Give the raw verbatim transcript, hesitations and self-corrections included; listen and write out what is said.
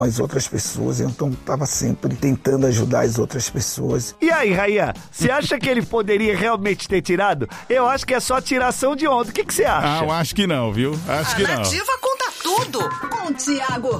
as outras pessoas, então estava sempre tentando ajudar as outras pessoas. E aí, Rayan, você acha que ele poderia realmente ter tirado? Eu acho que é só tiração de onda. O que você acha? Ah, eu acho que não, viu? Acho A que não. Nativa conta tudo com Tiago